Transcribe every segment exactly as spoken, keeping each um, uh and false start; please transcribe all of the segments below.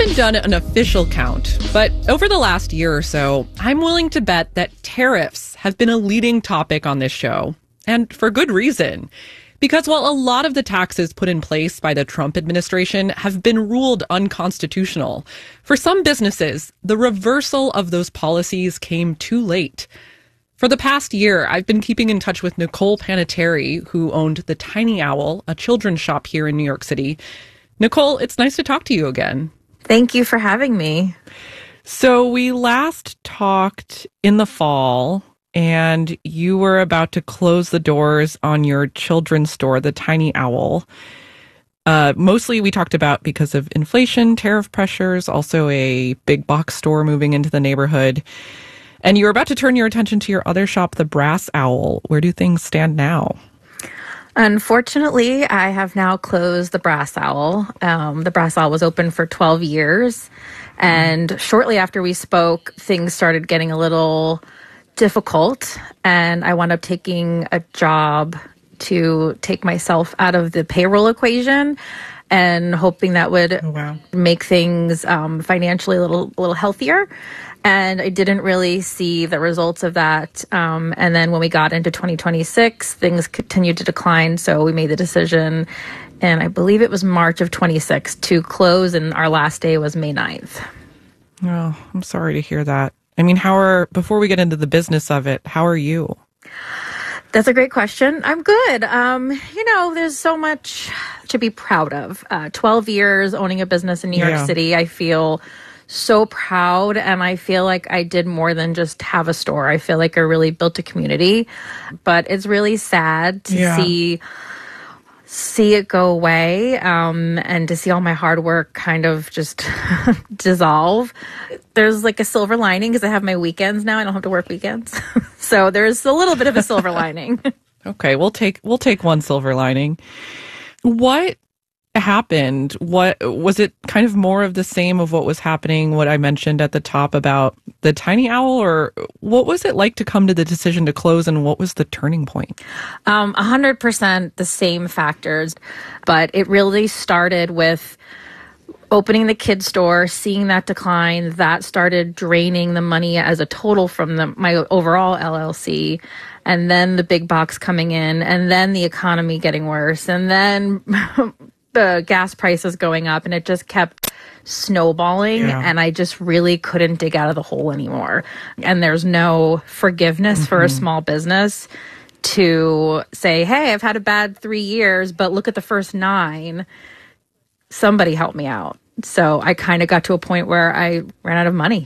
haven't done an official count, but over the last year or so, I'm willing to bet that tariffs have been a leading topic on this show. And for good reason. Because while a lot of the taxes put in place by the Trump administration have been ruled unconstitutional, for some businesses, the reversal of those policies came too late. For the past year, I've been keeping in touch with Nicole Panettiere, who owned the Tiny Owl, a children's shop here in New York City. Nicole, it's nice to talk to you again. Thank you for having me. So we last talked in the fall, and you were about to close the doors on your children's store, the Tiny Owl. Uh, mostly we talked about because of inflation, tariff pressures, also a big box store moving into the neighborhood. And you were about to turn your attention to your other shop, the Brass Owl. Where do things stand now? Unfortunately, I have now closed the Brass Owl. Um, the Brass Owl was open for twelve years. And mm. shortly after we spoke, things started getting a little difficult. And I wound up taking a job to take myself out of the payroll equation and hoping that would oh, wow. make things um, financially a little, a little healthier. And I didn't really see the results of that. Um, and then when we got into twenty twenty-six, things continued to decline. So we made the decision, and I believe it was March of twenty-six, to close, and our last day was May ninth. Oh, I'm sorry to hear that. I mean, how are, before we get into the business of it, how are you? That's a great question. I'm good. Um, you know, there's so much to be proud of. Uh, twelve years owning a business in New York yeah. City, I feel so proud, and I feel like I did more than just have a store. I feel like I really built a community, but it's really sad to yeah. see see it go away, um, and to see all my hard work kind of just dissolve. There's like a silver lining because I have my weekends now. I don't have to work weekends, so there's a little bit of a silver lining. Okay, we'll take we'll take one silver lining. What happened? What was it? Kind of more of the same of what was happening, what I mentioned at the top about the Tiny Owl, or what was it like to come to the decision to close, and what was the turning point? Um, a hundred percent the same factors, but it really started with opening the kids store, seeing that decline. That started draining the money as a total from the, my overall L L C. And then the big box coming in, and then the economy getting worse, and then the gas prices going up, and it just kept snowballing. Yeah. And I just really couldn't dig out of the hole anymore. And there's no forgiveness mm-hmm. for a small business to say, hey, I've had a bad three years, but look at the first nine. Somebody help me out. So I kind of got to a point where I ran out of money.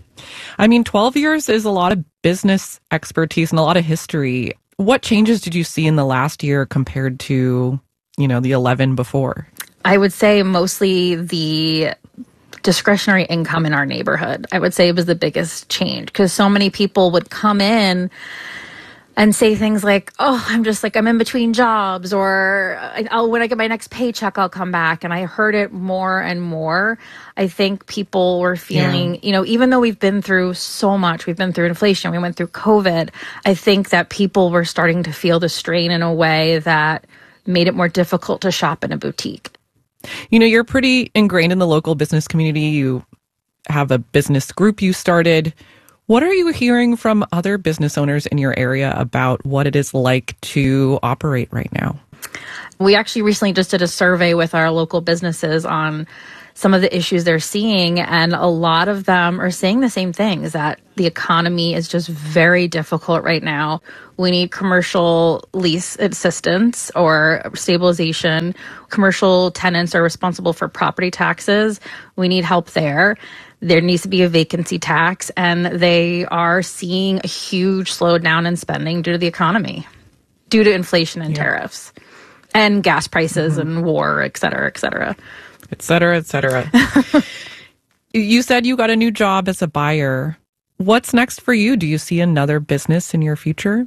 I mean, twelve years is a lot of business expertise and a lot of history. What changes did you see in the last year compared to, you know, the eleven before? I would say mostly the discretionary income in our neighborhood. I would say it was the biggest change because so many people would come in and say things like, oh, I'm just like, I'm in between jobs, or I'll, when I get my next paycheck, I'll come back. And I heard it more and more. I think people were feeling, yeah. you know, even though we've been through so much, we've been through inflation, we went through COVID, I think that people were starting to feel the strain in a way that made it more difficult to shop in a boutique. You know, you're pretty ingrained in the local business community. You have a business group you started. What are you hearing from other business owners in your area about what it is like to operate right now? We actually recently just did a survey with our local businesses on some of the issues they're seeing, and a lot of them are saying the same thing, is that the economy is just very difficult right now. We need commercial lease assistance or stabilization. Commercial tenants are responsible for property taxes. We need help there. There needs to be a vacancy tax, and they are seeing a huge slowdown in spending due to the economy, due to inflation and yeah. tariffs and gas prices mm-hmm. and war, et cetera, et cetera. Et cetera, et cetera. You said you got a new job as a buyer. What's next for you? Do you see another business in your future?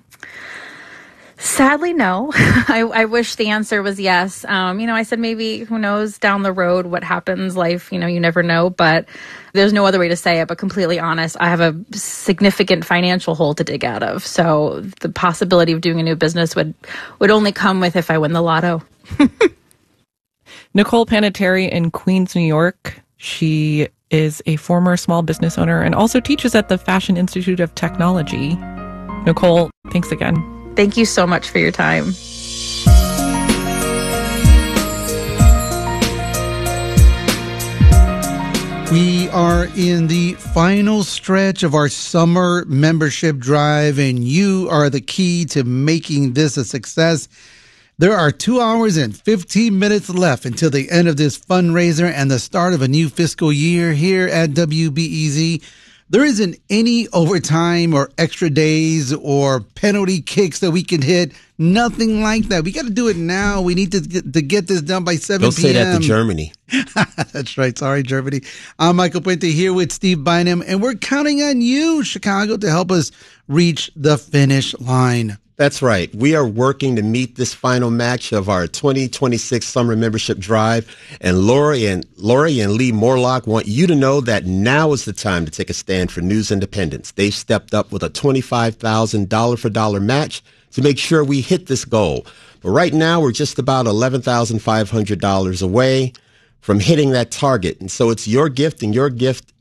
Sadly, no. I, I wish the answer was yes. Um, you know, I said maybe, who knows, down the road, what happens, life, you know, you never know. But there's no other way to say it. But completely honest, I have a significant financial hole to dig out of. So the possibility of doing a new business would, would only come with if I win the lotto. Nicole Panettiere in Queens, New York. She is a former small business owner and also teaches at the Fashion Institute of Technology. Nicole, thanks again. Thank you so much for your time. We are in the final stretch of our summer membership drive, and you are the key to making this a success. There are two hours and fifteen minutes left until the end of this fundraiser and the start of a new fiscal year here at W B E Z. There isn't any overtime or extra days or penalty kicks that we can hit. Nothing like that. We got to do it now. We need to get, to get this done by seven p.m. Don't say that to Germany. That's right. Sorry, Germany. I'm Michael Puente here with Steve Bynum, and we're counting on you, Chicago, to help us reach the finish line. That's right. We are working to meet this final match of our twenty twenty-six summer membership drive. And Lori and Lori and Lee Morlock want you to know that now is the time to take a stand for news independence. They've stepped up with a twenty-five thousand dollars for dollar match to make sure we hit this goal. But right now, we're just about eleven thousand five hundred dollars away from hitting that target. And so it's your gift, and your gift,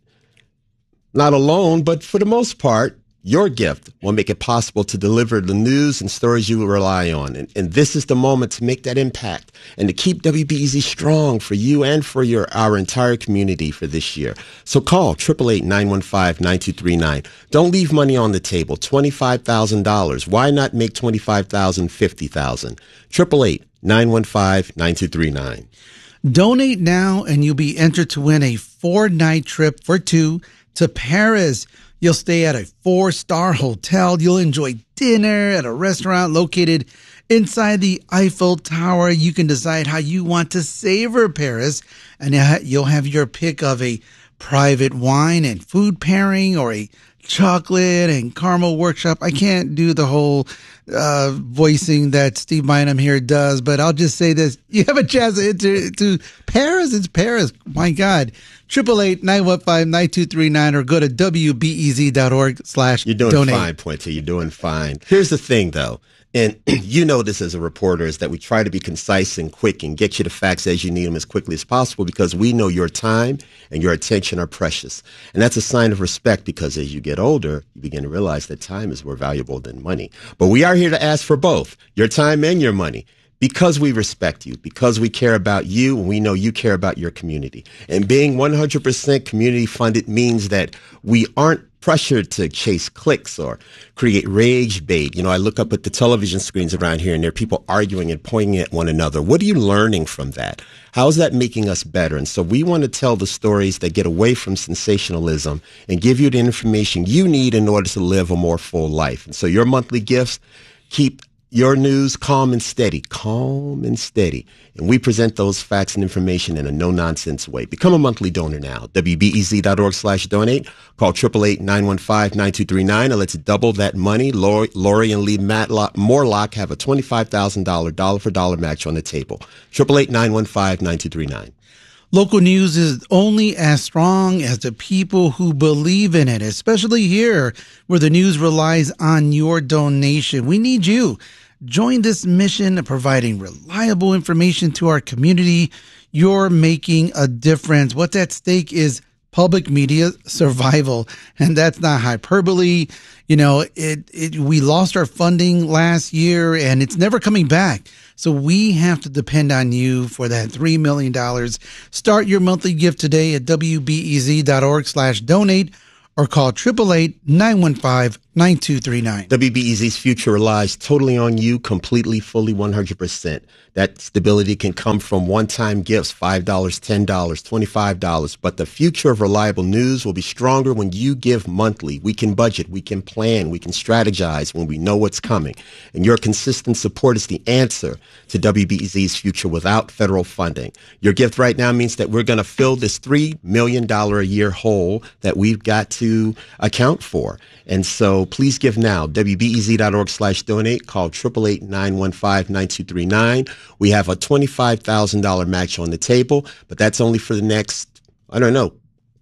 not alone, but for the most part, your gift will make it possible to deliver the news and stories you will rely on. And, and this is the moment to make that impact and to keep W B E Z strong for you and for your our entire community for this year. So call eight eight eight, nine one five, nine two three nine. Don't leave money on the table. twenty-five thousand dollars. Why not make twenty-five thousand dollars fifty thousand dollars? eight eight eight, nine one five, nine two three nine. Donate now and you'll be entered to win a four-night trip for two to Paris. You'll stay at a four-star hotel. You'll enjoy dinner at a restaurant located inside the Eiffel Tower. You can decide how you want to savor Paris, and you'll have your pick of a private wine and food pairing or a chocolate and caramel workshop. I can't do the whole uh, voicing that Steve Bynum here does, but I'll just say this. You have a chance to enter to Paris. It's Paris. My God. eight eight eight, nine one five, nine two three nine or go to W B E Z dot org slash You're doing donate. fine, Puente. You're doing fine. Here's the thing, though. And you know this as a reporter, is that we try to be concise and quick and get you the facts as you need them as quickly as possible, because we know your time and your attention are precious. And that's a sign of respect, because as you get older, you begin to realize that time is more valuable than money. But we are here to ask for both, your time and your money, because we respect you, because we care about you, and we know you care about your community. And being one hundred percent community funded means that we aren't pressured to chase clicks or create rage bait. You know, I look up at the television screens around here and there are people arguing and pointing at one another. What are you learning from that? How is that making us better? And so we want to tell the stories that get away from sensationalism and give you the information you need in order to live a more full life. And so your monthly gifts keep your news calm and steady, calm and steady. And we present those facts and information in a no-nonsense way. Become a monthly donor now. W B E Z dot org slash donate. Call eight eight eight, nine one five, nine two three nine and let's double that money. Lori, Lori and Lee Matlock, Morlock have a twenty-five thousand dollars dollar-for-dollar match on the table. eight eight eight, nine one five, nine two three nine. Local news is only as strong as the people who believe in it, especially here where the news relies on your donation. We need you. Join this mission of providing reliable information to our community. You're making a difference. What's at stake is public media survival, and that's not hyperbole. You know, it, it we lost our funding last year, and it's never coming back. So we have to depend on you for that three million dollars. Start your monthly gift today at W B E Z dot org slash donate or call eight eight eight, nine one five, nine two three nine. W B E Z's future relies totally on you, completely, fully, one hundred percent. That stability can come from one-time gifts, five dollars, ten dollars, twenty-five dollars. But the future of reliable news will be stronger when you give monthly. We can budget, we can plan, we can strategize when we know what's coming. And your consistent support is the answer to W B E Z's future without federal funding. Your gift right now means that we're going to fill this three million dollars a year hole that we've got to account for. And so please give now. W B E Z dot org slash donate. Call eight eight eight, nine one five, nine two three nine. We have a twenty-five thousand dollars match on the table, but that's only for the next, I don't know,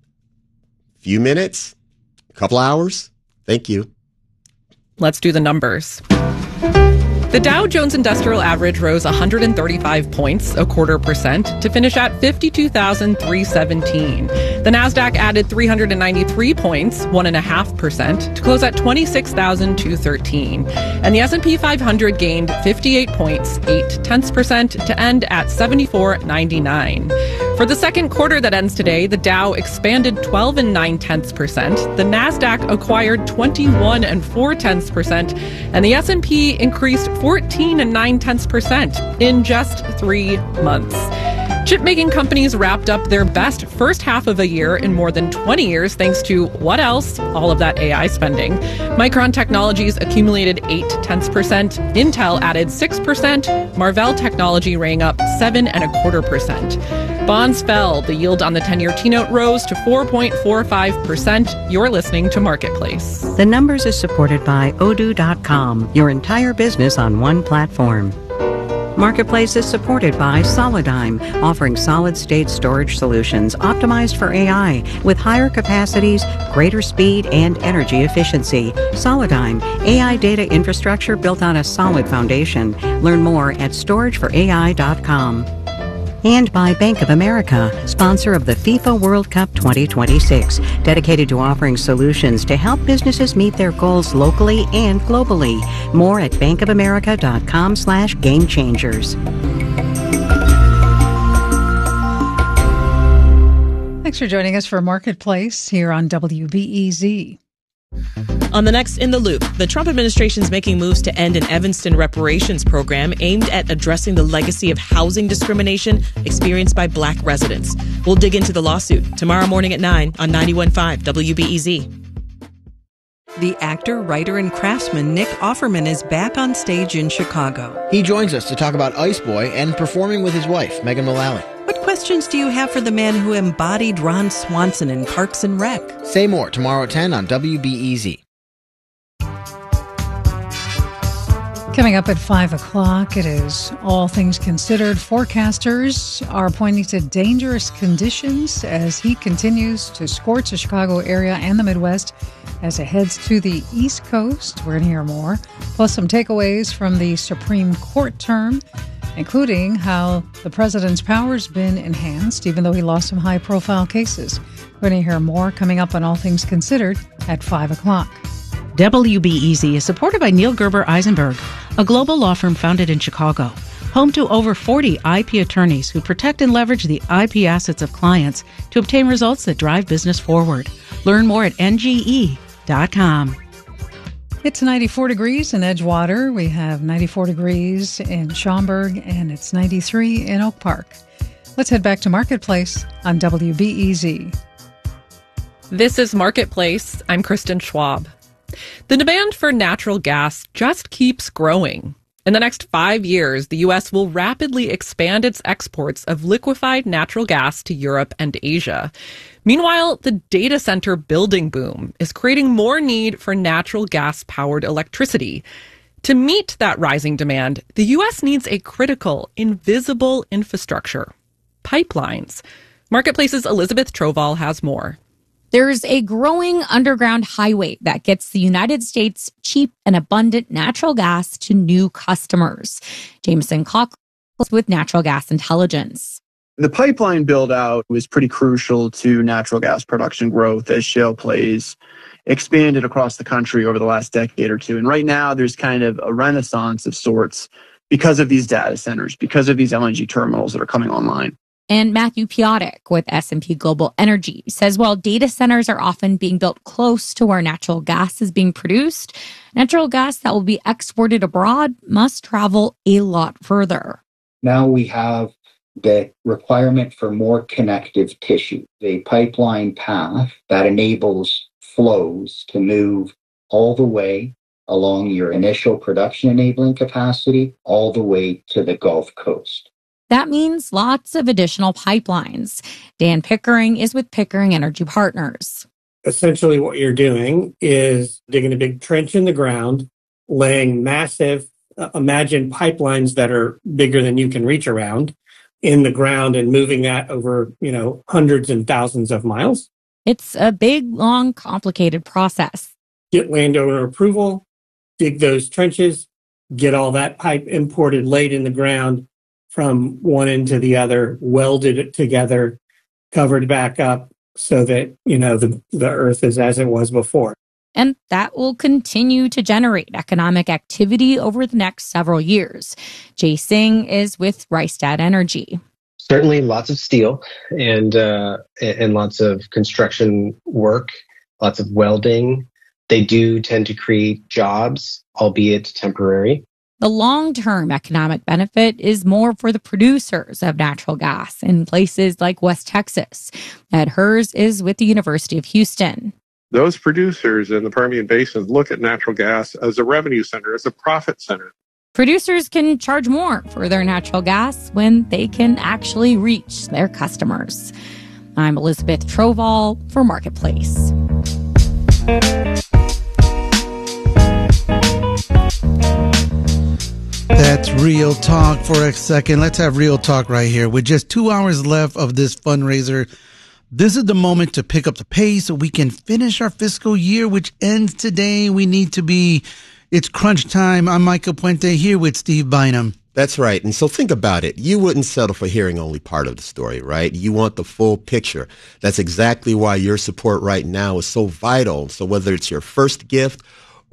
few minutes, a couple hours. Thank you. Let's do the numbers. The Dow Jones Industrial Average rose one hundred thirty-five points, a quarter percent, to finish at fifty-two thousand three hundred seventeen. The Nasdaq added three hundred ninety-three points, one point five percent, to close at twenty-six thousand two hundred thirteen. And the S and P five hundred gained fifty-eight points, eight tenths percent, to end at seventy-four ninety-nine. For the second quarter that ends today, the Dow expanded twelve and nine tenths percent, the Nasdaq acquired twenty-one and four tenths percent, and the S and P increased fourteen and nine tenths percent in just three months. Chip-making companies wrapped up their best first half of a year in more than twenty years thanks to what else? All of that A I spending. Micron Technologies accumulated eight tenths percent. Intel added six percent. Marvell Technology rang up seven and a quarter percent. Bonds fell. The yield on the ten-year T-note rose to four point four five percent. You're listening to Marketplace. The Numbers is supported by Odoo dot com, your entire business on one platform. Marketplace is supported by Solidigm, offering solid-state storage solutions optimized for A I with higher capacities, greater speed, and energy efficiency. Solidigm, A I data infrastructure built on a solid foundation. Learn more at storage for A I dot com. And by Bank of America, sponsor of the FIFA World Cup twenty twenty-six, dedicated to offering solutions to help businesses meet their goals locally and globally. More at bankofamerica.com slash game changers. Thanks for joining us for Marketplace here on W B E Z. On the next In the Loop, the Trump administration is making moves to end an Evanston reparations program aimed at addressing the legacy of housing discrimination experienced by black residents. We'll dig into the lawsuit tomorrow morning at nine on ninety-one point five W B E Z. The actor, writer, and craftsman Nick Offerman is back on stage in Chicago. He joins us to talk about Ice Boy and performing with his wife, Megan Mullally. What questions do you have for the man who embodied Ron Swanson in Parks and Rec? Say more tomorrow at ten on W B E Z. Coming up at five o'clock, it is All Things Considered. Forecasters are pointing to dangerous conditions as heat continues to scorch the Chicago area and the Midwest as it heads to the East Coast. We're going to hear more. Plus some takeaways from the Supreme Court term, including how the president's power's been enhanced, even though he lost some high-profile cases. We're going to hear more coming up on All Things Considered at five o'clock. W B E Z is supported by Neil Gerber Eisenberg, a global law firm founded in Chicago, home to over forty I P attorneys who protect and leverage the I P assets of clients to obtain results that drive business forward. Learn more at N G E dot com. It's ninety-four degrees in Edgewater. We have ninety-four degrees in Schaumburg, and it's ninety-three in Oak Park. Let's head back to Marketplace on W B E Z. This is Marketplace. I'm Kristen Schwab. The demand for natural gas just keeps growing. In the next five years, the U S will rapidly expand its exports of liquefied natural gas to Europe and Asia. Meanwhile, the data center building boom is creating more need for natural gas-powered electricity. To meet that rising demand, the U S needs a critical, invisible infrastructure: pipelines. Marketplace's Elizabeth Troval has more. There's a growing underground highway that gets the United States cheap and abundant natural gas to new customers. Jameson Cochran with Natural Gas Intelligence. The pipeline build-out was pretty crucial to natural gas production growth as shale plays expanded across the country over the last decade or two. And right now, there's kind of a renaissance of sorts because of these data centers, because of these L N G terminals that are coming online. And Matthew Piotic with S and P Global Energy says while data centers are often being built close to where natural gas is being produced, natural gas that will be exported abroad must travel a lot further. Now we have the requirement for more connective tissue, a pipeline path that enables flows to move all the way along your initial production enabling capacity, all the way to the Gulf Coast. That means lots of additional pipelines. Dan Pickering is with Pickering Energy Partners. Essentially what you're doing is digging a big trench in the ground, laying massive, uh, imagine pipelines that are bigger than you can reach around in the ground and moving that over, you know, hundreds and thousands of miles. It's a big, long, complicated process. Get landowner approval, dig those trenches, get all that pipe imported, laid in the ground from one end to the other, welded it together, covered back up so that, you know, the, the earth is as it was before. And that will continue to generate economic activity over the next several years. Jay Singh is with Rystad Energy. Certainly lots of steel and uh, and lots of construction work, lots of welding. They do tend to create jobs, albeit temporary. The long-term economic benefit is more for the producers of natural gas in places like West Texas. Ed Hers is with the University of Houston. Those producers in the Permian Basin look at natural gas as a revenue center, as a profit center. Producers can charge more for their natural gas when they can actually reach their customers. I'm Elizabeth Troval for Marketplace. That's real talk for a second. Let's have real talk right here. With just two hours left of this fundraiser, this is the moment to pick up the pace so we can finish our fiscal year, which ends today. We need to be, it's crunch time. I'm Michael Puente here with Steve Bynum. That's right. And so think about it. You wouldn't settle for hearing only part of the story, right? You want the full picture. That's exactly why your support right now is so vital. So whether it's your first gift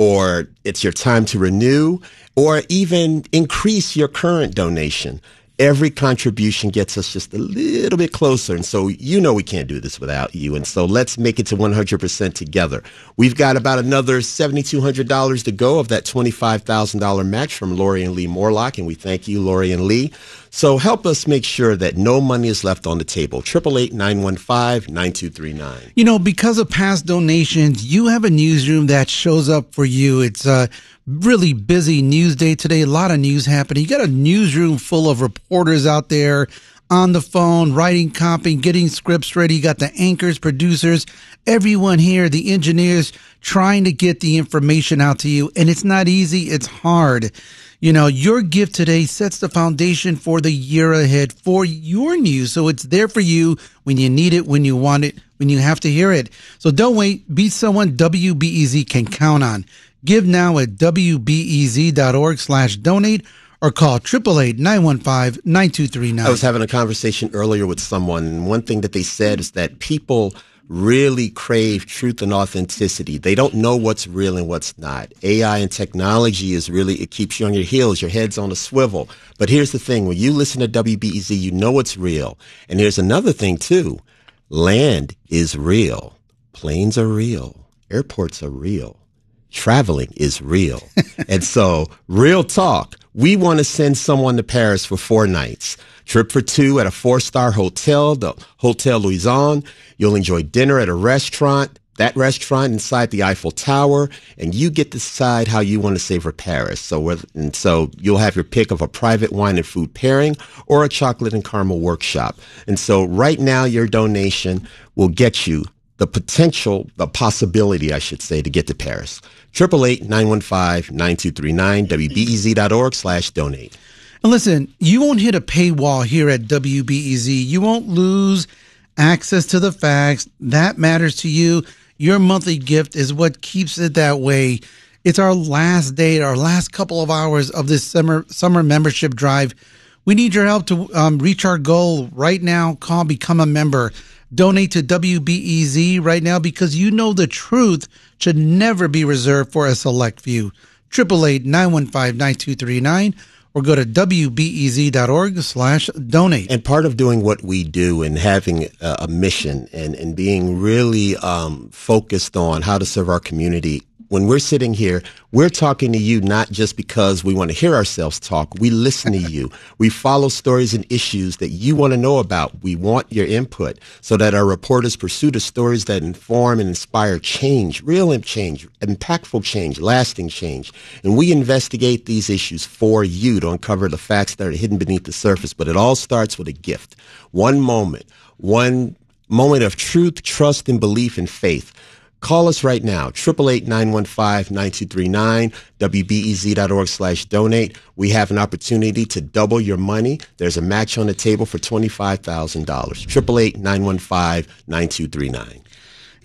or it's your time to renew or even increase your current donation, every contribution gets us just a little bit closer. And so you know we can't do this without you. And so let's make it to one hundred percent together. We've got about another seven thousand two hundred dollars to go of that twenty-five thousand dollars match from Lori and Lee Morlock. And we thank you, Lori and Lee. So help us make sure that no money is left on the table. eight eight eight, nine one five, nine two three nine. You know, because of past donations, you have a newsroom that shows up for you. It's a really busy news day today. A lot of news happening. You got a newsroom full of reporters out there on the phone, writing copy, getting scripts ready. You got the anchors, producers, everyone here, the engineers trying to get the information out to you. And it's not easy. It's hard. You know, your gift today sets the foundation for the year ahead for your news. So it's there for you when you need it, when you want it, when you have to hear it. So don't wait. Be someone W B E Z can count on. Give now at W B E Z dot org slash donate or call eight eight eight, nine one five, nine two three nine. I was having a conversation earlier with someone, and one thing that they said is that people really crave truth and authenticity. They don't know what's real and what's not. A I and technology is really, it keeps you on your heels, your head's on a swivel. But here's the thing, when you listen to W B E Z, you know it's real. And here's another thing too, land is real. Planes are real. Airports are real. Traveling is real. And so, real talk. We want to send someone to Paris for four nights. Trip for two at a four-star hotel, the Hotel Louison. You'll enjoy dinner at a restaurant, that restaurant inside the Eiffel Tower, and you get to decide how you want to savor Paris. So, and so you'll have your pick of a private wine and food pairing or a chocolate and caramel workshop. And so right now, your donation will get you the potential, the possibility, I should say, to get to Paris. eight eight eight, nine one five, nine two three nine, W B E Z dot org slash donate. And listen, you won't hit a paywall here at W B E Z. You won't lose access to the facts. That matters to you. Your monthly gift is what keeps it that way. It's our last day, our last couple of hours of this summer summer membership drive. We need your help to um, reach our goal. Right now, call Become a Member. Donate to W B E Z right now because you know the truth should never be reserved for a select few. eight eight eight, nine one five, nine two three nine or go to W B E Z dot org slash donate. And part of doing what we do and having a, a mission and, and being really um, focused on how to serve our community, when we're sitting here, we're talking to you not just because we want to hear ourselves talk. We listen to you. We follow stories and issues that you want to know about. We want your input so that our reporters pursue the stories that inform and inspire change, real change, impactful change, lasting change. And we investigate these issues for you to uncover the facts that are hidden beneath the surface. But it all starts with a gift. One moment, one moment of truth, trust, and belief and faith. Call us right now, eight eight eight, nine one five, nine two three nine, W B E Z dot org slash donate. We have an opportunity to double your money. There's a match on the table for twenty-five thousand dollars. eight eight eight, nine one five, nine two three nine.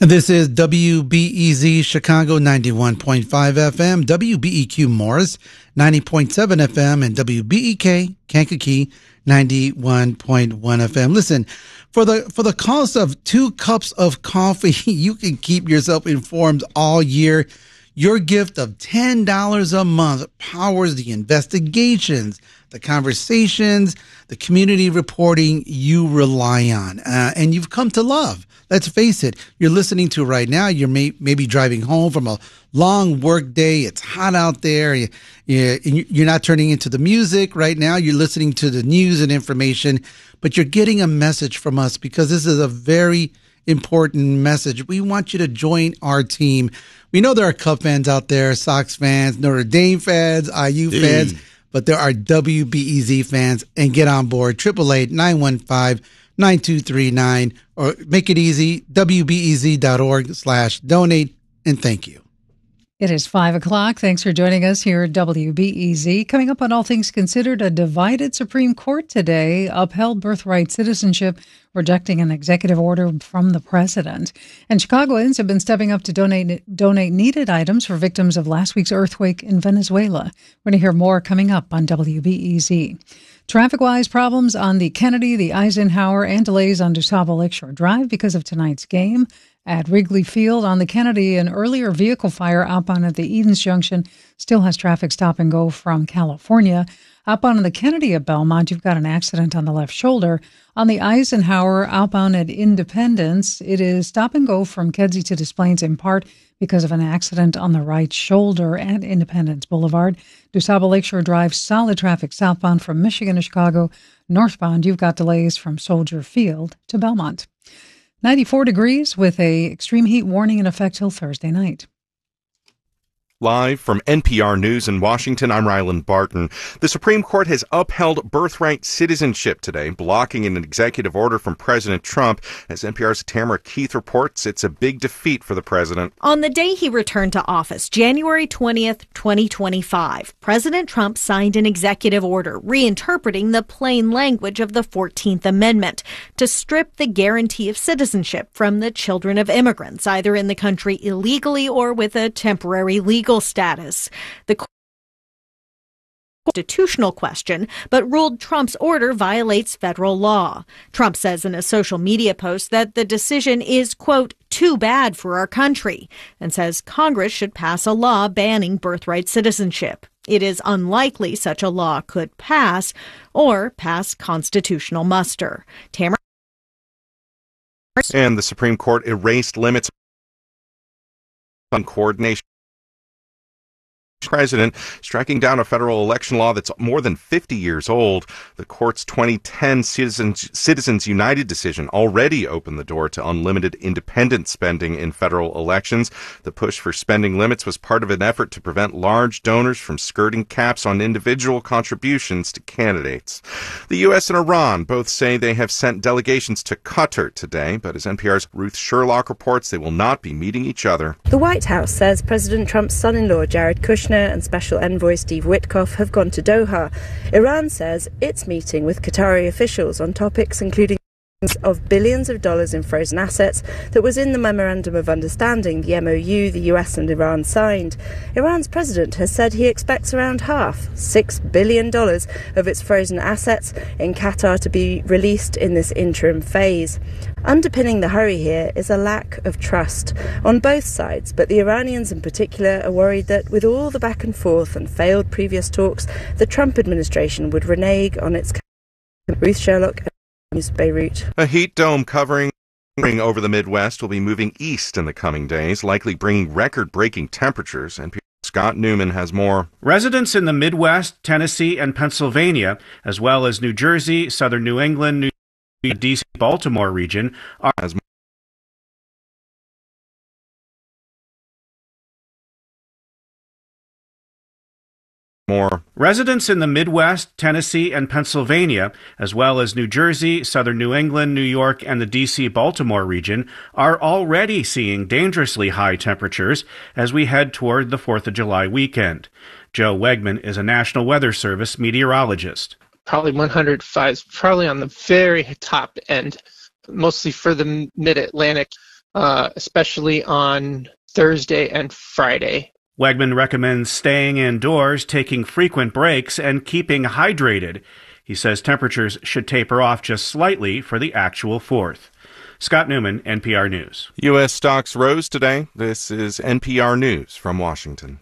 And this is W B E Z Chicago ninety-one point five F M, W B E Q Morris ninety point seven F M, and W B E K Kankakee ninety-one point one F M. Listen, for the for the cost of two cups of coffee, you can keep yourself informed all year. Your gift of ten dollars a month powers the investigations, the conversations, the community reporting you rely on, uh, and you've come to love. Let's face it, you're listening to right now, you're may, maybe driving home from a long work day. It's hot out there. You, you, you're not turning into the music right now. You're listening to the news and information, but you're getting a message from us because this is a very important message. We want you to join our team. We know there are Cub fans out there, Sox fans, Notre Dame fans, I U hey. fans, but there are W B E Z fans, and get on board. eight eight eight, nine one five, nine two three nine, or make it easy, W B E Z dot org slash donate, and thank you. It is five o'clock. Thanks for joining us here at W B E Z. Coming up on All Things Considered, a divided Supreme Court today upheld birthright citizenship, rejecting an executive order from the president. And Chicagoans have been stepping up to donate donate needed items for victims of last week's earthquake in Venezuela. We're going to hear more coming up on W B E Z. Traffic-wise, problems on the Kennedy, the Eisenhower, and delays on DuSable Lakeshore Drive because of tonight's game. At Wrigley Field on the Kennedy, an earlier vehicle fire outbound at the Edens Junction still has traffic stop and go from California. Outbound on the Kennedy at Belmont, you've got an accident on the left shoulder. On the Eisenhower, outbound at Independence, it is stop and go from Kedzie to Des Plaines in part because of an accident on the right shoulder at Independence Boulevard. DuSable Lakeshore Drive, solid traffic southbound from Michigan to Chicago. Northbound, you've got delays from Soldier Field to Belmont. ninety-four degrees with a extreme heat warning in effect till Thursday night. Live from N P R News in Washington, I'm Ryland Barton. The Supreme Court has upheld birthright citizenship today, blocking an executive order from President Trump. As N P R's Tamara Keith reports, it's a big defeat for the president. On the day he returned to office, January twentieth, twenty twenty-five, President Trump signed an executive order reinterpreting the plain language of the fourteenth Amendment to strip the guarantee of citizenship from the children of immigrants, either in the country illegally or with a temporary legal status. The constitutional question, but ruled Trump's order violates federal law. Trump says in a social media post that the decision is, quote, too bad for our country, and says Congress should pass a law banning birthright citizenship. It is unlikely such a law could pass or pass constitutional muster. Tamara. And the Supreme Court erased limits on coordination. President striking down a federal election law that's more than fifty years old. The court's twenty ten Citizens, Citizens United decision already opened the door to unlimited independent spending in federal elections. The push for spending limits was part of an effort to prevent large donors from skirting caps on individual contributions to candidates. The U S and Iran both say they have sent delegations to Qatar today, but as N P R's Ruth Sherlock reports, they will not be meeting each other. The White House says President Trump's son-in-law Jared Kushner and Special Envoy Steve Witkoff have gone to Doha. Iran says it's meeting with Qatari officials on topics including of billions of dollars in frozen assets that was in the Memorandum of Understanding, the M O U the U S and Iran signed. Iran's president has said he expects around half, six billion dollars, of its frozen assets in Qatar to be released in this interim phase. Underpinning the hurry here is a lack of trust on both sides, but the Iranians in particular are worried that with all the back and forth and failed previous talks, the Trump administration would renege on its. Ruth Sherlock, News, Beirut. A heat dome covering over the Midwest will be moving east in the coming days, likely bringing record-breaking temperatures. And Scott Newman has more. Residents in the Midwest, Tennessee, and Pennsylvania, as well as New Jersey, southern New England, New D C, Baltimore region, are as more. Residents in the Midwest, Tennessee, and Pennsylvania, as well as New Jersey, southern New England, New York, and the D C, Baltimore region, are already seeing dangerously high temperatures as we head toward the fourth of July weekend. Joe Wegman is a National Weather Service meteorologist. Probably one hundred five, probably on the very top end, mostly for the mid-Atlantic. uh, especially on Thursday and Friday. Wegman recommends staying indoors, taking frequent breaks, and keeping hydrated. He says temperatures should taper off just slightly for the actual fourth. Scott Newman, N P R News. U S stocks rose today. This is N P R News from Washington.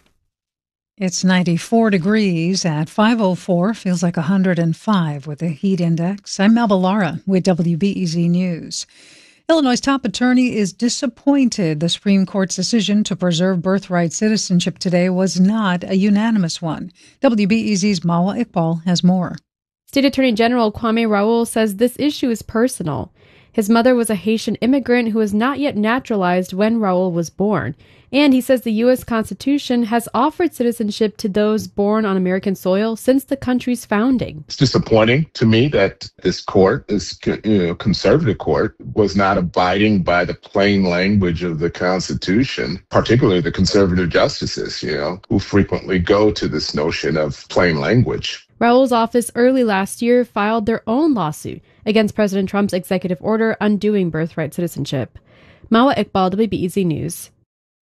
It's ninety-four degrees at five oh four, feels like one hundred five with the heat index. I'm Melba Lara with W B E Z News. Illinois' top attorney is disappointed the Supreme Court's decision to preserve birthright citizenship today was not a unanimous one. W B E Z's Mawa Iqbal has more. State Attorney General Kwame Raoul says this issue is personal. His mother was a Haitian immigrant who was not yet naturalized when Raoul was born. And he says the U S Constitution has offered citizenship to those born on American soil since the country's founding. It's disappointing to me that this court, this you know, conservative court, was not abiding by the plain language of the Constitution, particularly the conservative justices, you know, who frequently go to this notion of plain language. Raoul's office early last year filed their own lawsuit against President Trump's executive order undoing birthright citizenship. Mawa Iqbal, W B E Z News.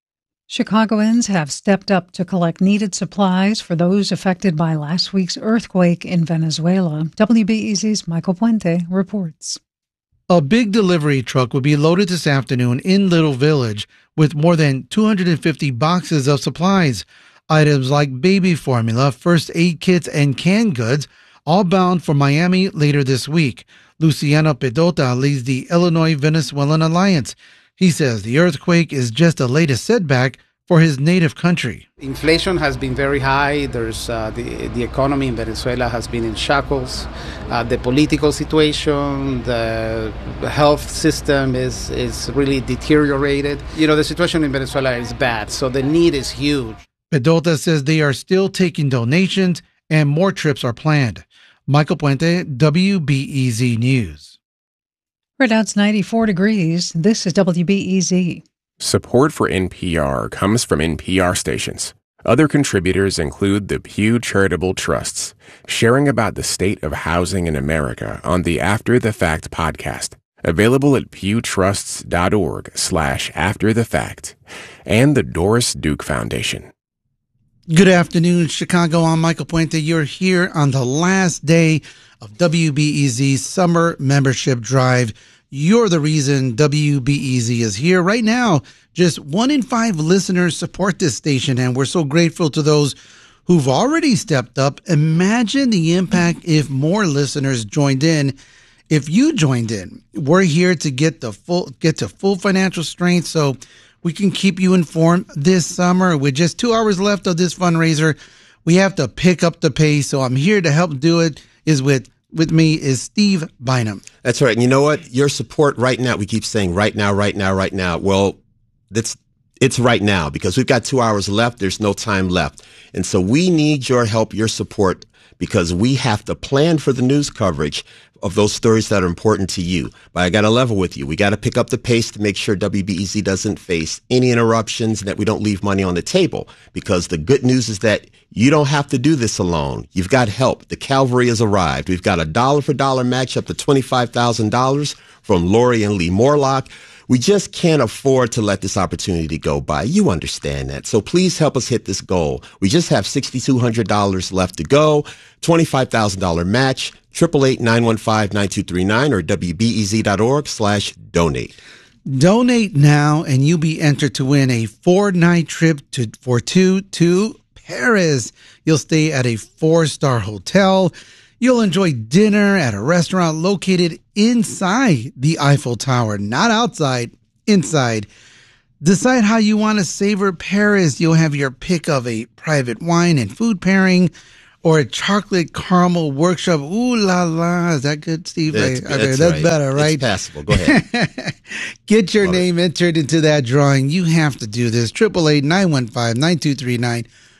Chicagoans have stepped up to collect needed supplies for those affected by last week's earthquake in Venezuela. W B E Z's Michael Puente reports. A big delivery truck will be loaded this afternoon in Little Village with more than two hundred fifty boxes of supplies. Items like baby formula, first aid kits, and canned goods, all bound for Miami later this week. Luciano Pedota leads the Illinois-Venezuelan Alliance. He says the earthquake is just the latest setback for his native country. Inflation has been very high. There's uh, the the economy in Venezuela has been in shackles. Uh, the political situation, the health system is is really deteriorated. You know, the situation in Venezuela is bad, so the need is huge. Pedota says they are still taking donations and more trips are planned. Michael Puente, W B E Z News. Right now it's ninety-four degrees. This is W B E Z. Support for N P R comes from N P R stations. Other contributors include the Pew Charitable Trusts, sharing about the state of housing in America on the After the Fact podcast, available at pewtrusts.org slash after the fact, and the Doris Duke Foundation. Good afternoon, Chicago. I'm Michael Puente. You're here on the last day of W B E Z's summer membership drive. You're the reason W B E Z is here right now. Just one in five listeners support this station, and we're so grateful to those who've already stepped up. Imagine the impact if more listeners joined in. If you joined in, we're here to get the full get to full financial strength, so we can keep you informed this summer. With just two hours left of this fundraiser, we have to pick up the pace. So I'm here to help do it. Is with with me is Steve Bynum. That's right. And you know what? Your support right now, we keep saying right now, right now, right now. Well, that's it's right now because we've got two hours left. There's no time left. And so we need your help, your support, because we have to plan for the news coverage of those stories that are important to you. But I got to level with you. We got to pick up the pace to make sure W B E Z doesn't face any interruptions and that we don't leave money on the table. Because the good news is that you don't have to do this alone. You've got help. The cavalry has arrived. We've got a dollar for dollar match up to twenty-five thousand dollars from Lori and Lee Morlock. We just can't afford to let this opportunity go by. You understand that. So please help us hit this goal. We just have six thousand two hundred dollars left to go, twenty-five thousand dollars match, eight eight eight, nine one five, nine two three nine or W B E Z dot org slash donate. Donate now and you'll be entered to win a four-night trip to for two to Paris. You'll stay at a four-star hotel. You'll enjoy dinner at a restaurant located inside the Eiffel Tower, not outside, inside. Decide how you want to savor Paris. You'll have your pick of a private wine and food pairing or a chocolate caramel workshop. Ooh la la. Is that good, Steve? That's, okay, that's, that's right. better, right? It's passable. Go ahead. Get your Love name it. entered into that drawing. You have to do this. eight eight eight, nine one five, nine two three nine.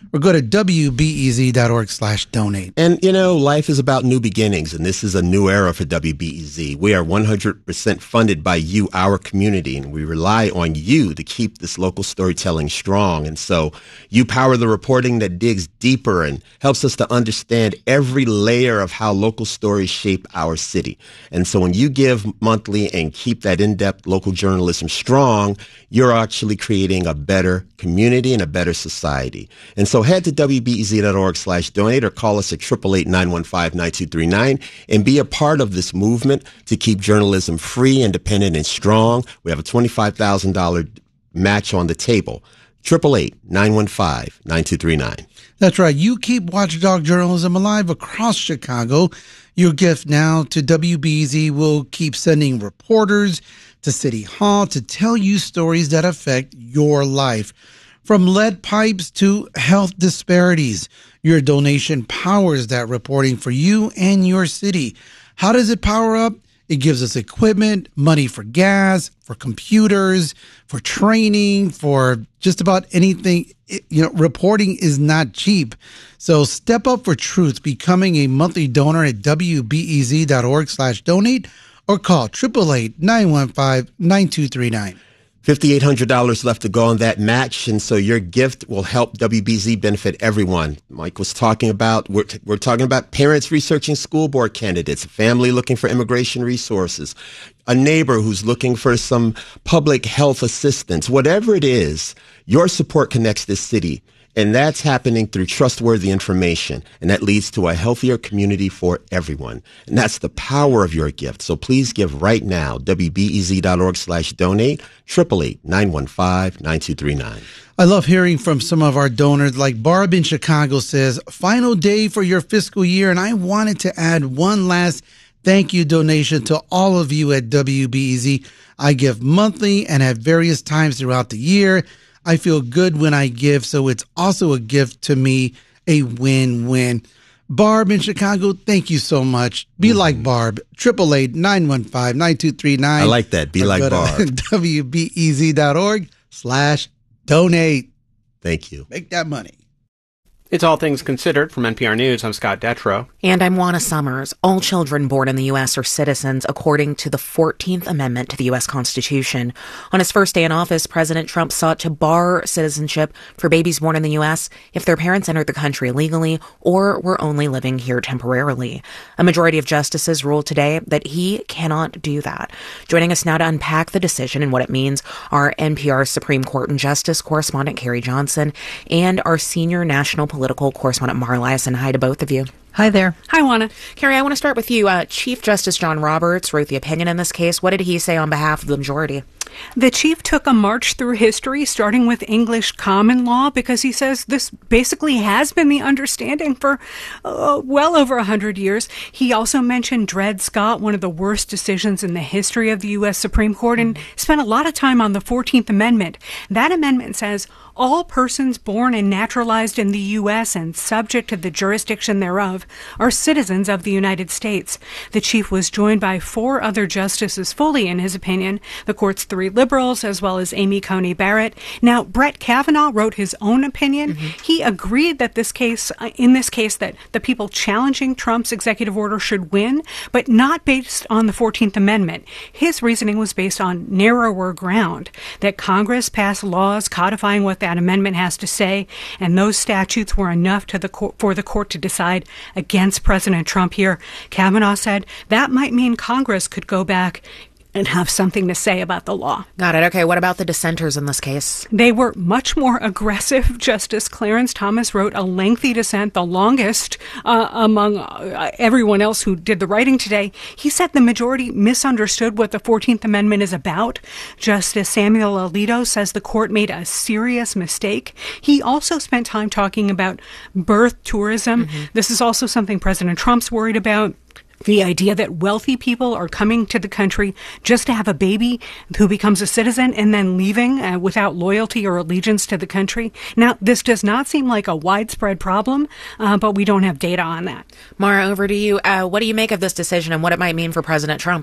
or go to W B E Z dot org slash donate. And, you know, life is about new beginnings, and this is a new era for W B E Z. We are one hundred percent funded by you, our community, and we rely on you to keep this local storytelling strong. And so you power the reporting that digs deeper and helps us to understand every layer of how local stories shape our city. And so when you give monthly and keep that in-depth local journalism strong, you're actually creating a better community and a better society. And so head to W B E Z dot org slash donate or call us at eight eight eight, nine one five, nine two three nine and be a part of this movement to keep journalism free, independent, and strong. We have a twenty-five thousand dollars match on the table. eight eight eight, nine one five, nine two three nine. That's right. You keep Watchdog journalism alive across Chicago. Your gift now to W B E Z will keep sending reporters to City Hall to tell you stories that affect your life. From lead pipes to health disparities, your donation powers that reporting for you and your city. How does it power up? It gives us equipment, money for gas, for computers, for training, for just about anything. It, you know, reporting is not cheap. So step up for truth, becoming a monthly donor at W B E Z dot org slash donate or call eight eight eight, nine one five, nine two three nine. five thousand eight hundred dollars left to go on that match, and so your gift will help W B Z benefit everyone. Mike was talking about, we're, t- we're talking about parents researching school board candidates, a family looking for immigration resources, a neighbor who's looking for some public health assistance. Whatever it is, your support connects this city. And that's happening through trustworthy information. And that leads to a healthier community for everyone. And that's the power of your gift. So please give right now. W B E Z dot org slash donate. eight eight eight, nine one five, nine two three nine. I love hearing from some of our donors. Like Barb in Chicago says, final day for your fiscal year. And I wanted to add one last thank you donation to all of you at W B E Z. I give monthly and at various times throughout the year. I feel good when I give, so it's also a gift to me, a win-win. Barb in Chicago, thank you so much. Be mm-hmm. like Barb, eight eight eight, nine one five, nine two three nine. I like that. Be like Barb. W B E Z dot org slash donate. Thank you. Make that money. It's All Things Considered from N P R News. I'm Scott Detrow. And I'm Juana Summers. All children born in the U S are citizens according to the fourteenth Amendment to the U S Constitution. On his first day in office, President Trump sought to bar citizenship for babies born in the U S if their parents entered the country illegally or were only living here temporarily. A majority of justices ruled today that he cannot do that. Joining us now to unpack the decision and what it means are N P R Supreme Court and Justice correspondent Carrie Johnson and our senior national political correspondent Mara Liasson. Hi to both of you. Hi there. Hi, Juana. Carrie, I want to start with you. Uh, Chief Justice John Roberts wrote the opinion in this case. What did he say on behalf of the majority? The chief took a march through history, starting with English common law, because he says this basically has been the understanding for uh, well over one hundred years. He also mentioned Dred Scott, one of the worst decisions in the history of the U S Supreme Court, and spent a lot of time on the fourteenth Amendment. That amendment says all persons born and naturalized in the U S and subject to the jurisdiction thereof are citizens of the United States. The chief was joined by four other justices fully in his opinion, the court's three liberals, as well as Amy Coney Barrett. Now, Brett Kavanaugh wrote his own opinion. Mm-hmm. He agreed that this case, uh, in this case, that the people challenging Trump's executive order should win, but not based on the fourteenth Amendment. His reasoning was based on narrower ground, that Congress passed laws codifying what that amendment has to say, and those statutes were enough to the court, for the court to decide against President Trump here. Kavanaugh said that might mean Congress could go back and have something to say about the law. Got it. Okay, what about the dissenters in this case? They were much more aggressive. Justice Clarence Thomas wrote a lengthy dissent, the longest uh, among uh, everyone else who did the writing today. He said the majority misunderstood what the fourteenth Amendment is about. Justice Samuel Alito says the court made a serious mistake. He also spent time talking about birth tourism. Mm-hmm. This is also something President Trump's worried about. The idea that wealthy people are coming to the country just to have a baby who becomes a citizen and then leaving uh, without loyalty or allegiance to the country. Now, this does not seem like a widespread problem, uh, but we don't have data on that. Mara, over to you. Uh, what do you make of this decision and what it might mean for President Trump?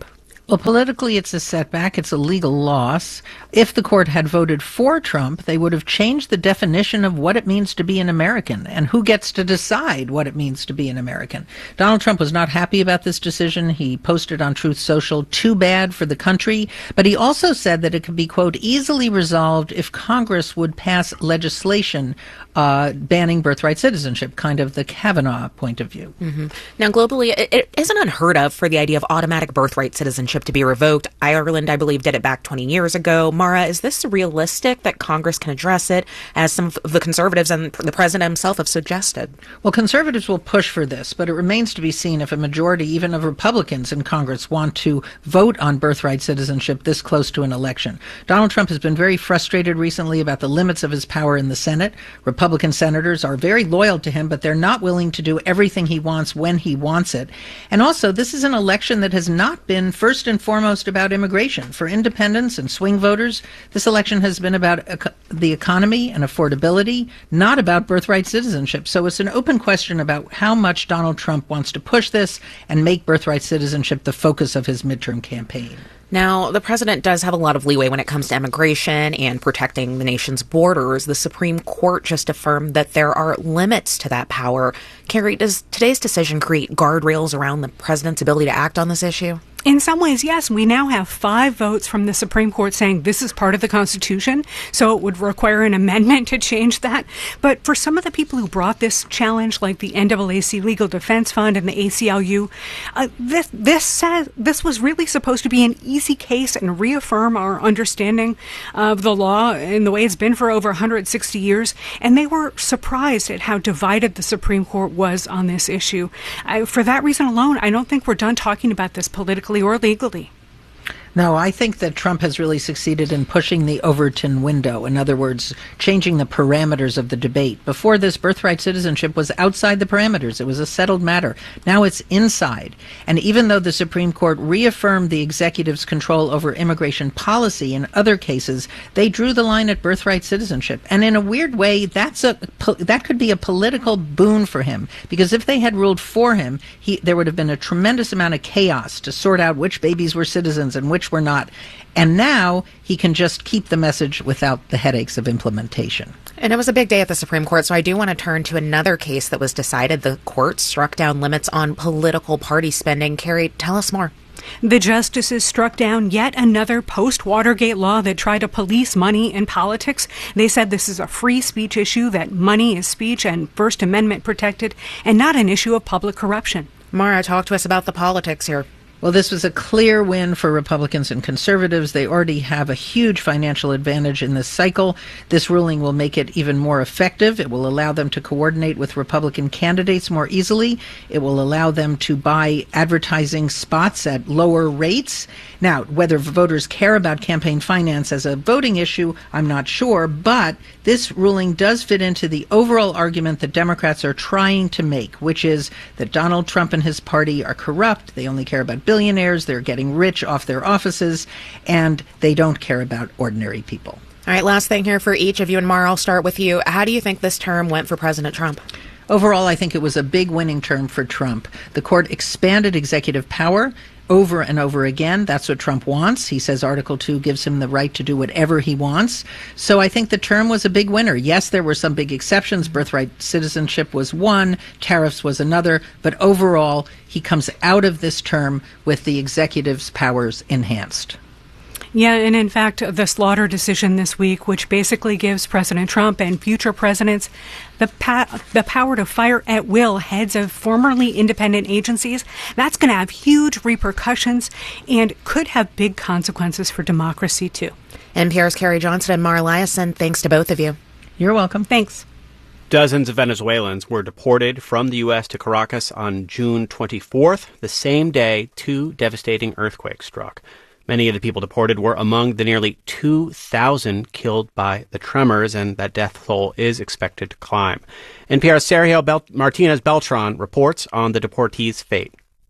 Well, politically, it's a setback. It's a legal loss. If the court had voted for Trump, they would have changed the definition of what it means to be an American and who gets to decide what it means to be an American. Donald Trump was not happy about this decision. He posted on Truth Social, "Too bad for the country." But he also said that it could be, quote, easily resolved if Congress would pass legislation uh, banning birthright citizenship, kind of the Kavanaugh point of view. Mm-hmm. Now, globally, it, it isn't unheard of for the idea of automatic birthright citizenship to be revoked. Ireland, I believe, did it back twenty years ago. Mara, is this realistic that Congress can address it, as some of the conservatives and the president himself have suggested? Well, conservatives will push for this, but it remains to be seen if a majority, even of Republicans in Congress, want to vote on birthright citizenship this close to an election. Donald Trump has been very frustrated recently about the limits of his power in the Senate. Republican senators are very loyal to him, but they're not willing to do everything he wants when he wants it. And also, this is an election that has not been first and foremost about immigration. For independents and swing voters, this election has been about ec- the economy and affordability, not about birthright citizenship. So it's an open question about how much Donald Trump wants to push this and make birthright citizenship the focus of his midterm campaign. Now, the president does have a lot of leeway when it comes to immigration and protecting the nation's borders. The Supreme Court just affirmed that there are limits to that power. Carrie, does today's decision create guardrails around the president's ability to act on this issue? In some ways, yes. We now have five votes from the Supreme Court saying this is part of the Constitution, so it would require an amendment to change that. But for some of the people who brought this challenge, like the N double A C Legal Defense Fund and the A C L U, uh, this this says this was really supposed to be an easy case and reaffirm our understanding of the law in the way it's been for over one hundred sixty years. And they were surprised at how divided the Supreme Court was on this issue. I, for that reason alone, I don't think we're done talking about this politically or legally. No, I think that Trump has really succeeded in pushing the Overton window. In other words, changing the parameters of the debate. Before this, birthright citizenship was outside the parameters. It was a settled matter. Now it's inside. And even though the Supreme Court reaffirmed the executive's control over immigration policy in other cases, they drew the line at birthright citizenship. And in a weird way, that's a that could be a political boon for him. Because if they had ruled for him, he, there would have been a tremendous amount of chaos to sort out which babies were citizens and which were not. And now he can just keep the message without the headaches of implementation. And it was a big day at the Supreme Court, so I do want to turn to another case that was decided. The court struck down limits on political party spending. Carrie, tell us more. The justices struck down yet another post-Watergate law that tried to police money in politics. They said this is a free speech issue, that money is speech and First Amendment protected, and not an issue of public corruption. Mara, talk to us about the politics here. Well, this was a clear win for Republicans and conservatives. They already have a huge financial advantage in this cycle. This ruling will make it even more effective. It will allow them to coordinate with Republican candidates more easily. It will allow them to buy advertising spots at lower rates. Now, whether voters care about campaign finance as a voting issue, I'm not sure, but this ruling does fit into the overall argument that Democrats are trying to make, which is that Donald Trump and his party are corrupt. They only care about billionaires, they're getting rich off their offices, and they don't care about ordinary people. All right, last thing here for each of you, and Mara, I'll start with you. How do you think this term went for President Trump? Overall, I think it was a big winning term for Trump. The court expanded executive power over and over again. That's what Trump wants. He says Article two gives him the right to do whatever he wants. So I think the term was a big winner. Yes, there were some big exceptions. Birthright citizenship was one, tariffs was another, but overall, he comes out of this term with the executive's powers enhanced. Yeah, and in fact, the Slaughter decision this week, which basically gives President Trump and future presidents the pa- the power to fire at will heads of formerly independent agencies, that's going to have huge repercussions and could have big consequences for democracy, too. N P R's Carrie Johnson and Mara Liasson, thanks to both of you. You're welcome. Thanks. Dozens of Venezuelans were deported from the U S to Caracas on June twenty-fourth, the same day two devastating earthquakes struck. Many of the people deported were among the nearly two thousand killed by the tremors, and that death toll is expected to climb. N P R's Sergio Bel- Martinez Beltran reports on the deportees' fate.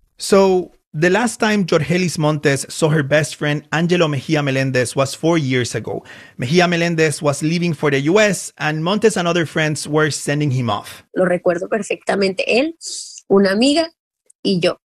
So, the last time Jorgelis Montes saw her best friend Angelo Mejia Melendez was four years ago. Mejia Melendez was leaving for the U S, and Montes and other friends were sending him off. Lo recuerdo perfectamente. Él, una amiga, y yo.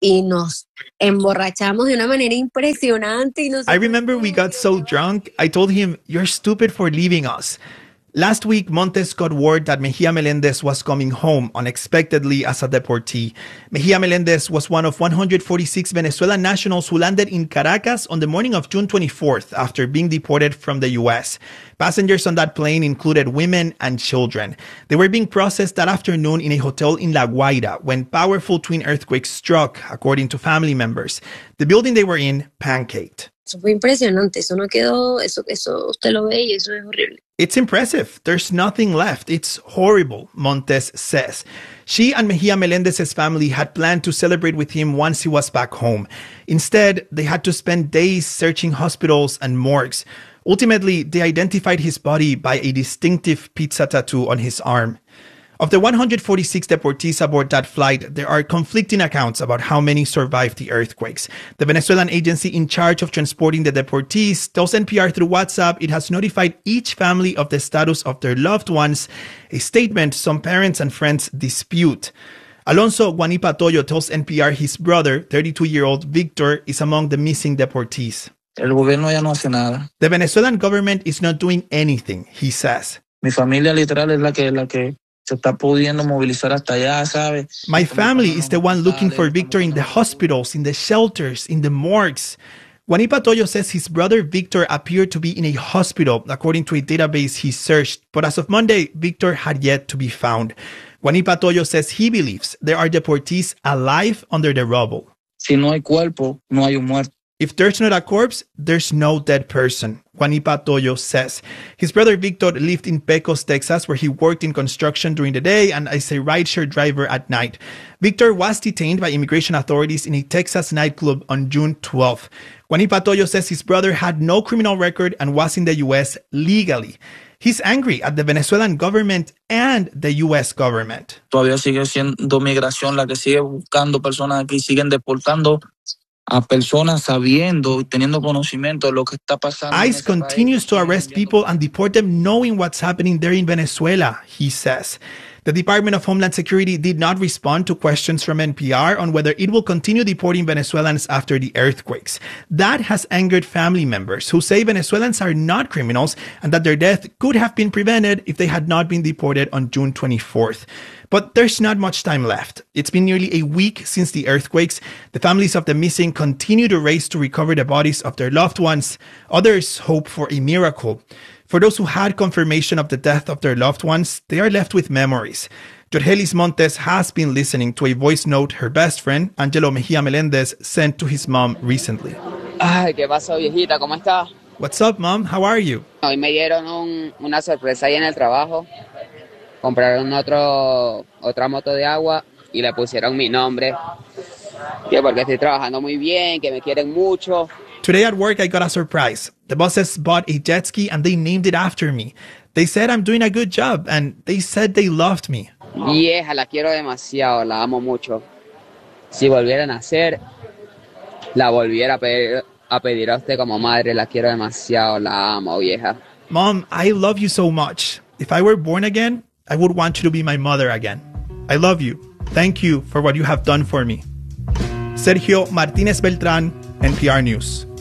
y nos emborrachamos de una manera impresionante. Y nos... I remember we got so drunk, I told him, you're stupid for leaving us. Last week, Montes got word that Mejia Melendez was coming home unexpectedly as a deportee. Mejia Melendez was one of one hundred forty-six Venezuelan nationals who landed in Caracas on the morning of June twenty-fourth after being deported from the U S. Passengers on that plane included women and children. They were being processed that afternoon in a hotel in La Guaira when powerful twin earthquakes struck, according to family members. The building they were in pancaked. Eso fue impresionante. Eso no quedó, eso, eso usted lo ve y eso es horrible. It's impressive. There's nothing left. It's horrible, Montes says. She and Mejia Melendez's family had planned to celebrate with him once he was back home. Instead, they had to spend days searching hospitals and morgues. Ultimately, they identified his body by a distinctive pizza tattoo on his arm. Of the one hundred forty-six deportees aboard that flight, there are conflicting accounts about how many survived the earthquakes. The Venezuelan agency in charge of transporting the deportees tells N P R through WhatsApp it has notified each family of the status of their loved ones, a statement some parents and friends dispute. Alonso Guanipatoyo tells N P R his brother, thirty-two-year-old Victor, is among the missing deportees. El gobierno ya no hace nada. The Venezuelan government is not doing anything, he says. Mi familia literal es la que la que se está pudiendo movilizar hasta allá, ¿sabe? My family is the one looking for Victor in the hospitals, in the shelters, in the morgues. Guanipatoyo says his brother Victor appeared to be in a hospital, according to a database he searched, but as of Monday, Victor had yet to be found. Guanipatoyo says he believes there are deportees alive under the rubble. Si no hay cuerpo, no hay un muerto. If there's not a corpse, there's no dead person, Guanipatoyo says. His brother Victor lived in Pecos, Texas, where he worked in construction during the day and as a rideshare driver at night. Victor was detained by immigration authorities in a Texas nightclub on June twelfth. Guanipatoyo says his brother had no criminal record and was in the U S legally. He's angry at the Venezuelan government and the U S government. Todavía sigue siendo migración la que sigue buscando personas aquí, siguen deportando a personas sabiendo y teniendo conocimiento de lo que está pasando. ICE continues to arrest people and deport them knowing what's happening there in Venezuela, he says. The Department of Homeland Security did not respond to questions from N P R on whether it will continue deporting Venezuelans after the earthquakes. That has angered family members who say Venezuelans are not criminals and that their death could have been prevented if they had not been deported on June twenty-fourth. But there's not much time left. It's been nearly a week since the earthquakes. The families of the missing continue to race to recover the bodies of their loved ones. Others hope for a miracle. For those who had confirmation of the death of their loved ones, they are left with memories. Jorgelis Montes has been listening to a voice note her best friend, Angelo Mejia Melendez, sent to his mom recently. Ay, ¿qué pasó, viejita? ¿Cómo está? What's up, Mom? How are you? Hoy me dieron un, una sorpresa ahí en el trabajo. Compraron otro, otra moto de agua y le pusieron mi nombre. Que porque estoy trabajando muy bien, que me quieren mucho. Today at work, I got a surprise. The bosses bought a jet ski and they named it after me. They said I'm doing a good job and they said they loved me. Vieja, la quiero demasiado, la amo mucho. Si volviera a nacer, la volviera a pedir, a pedir a usted como madre. La quiero demasiado, la amo, vieja. Mom, I love you so much. If I were born again, I would want you to be my mother again. I love you. Thank you for what you have done for me. Sergio Martínez Beltrán, N P R News.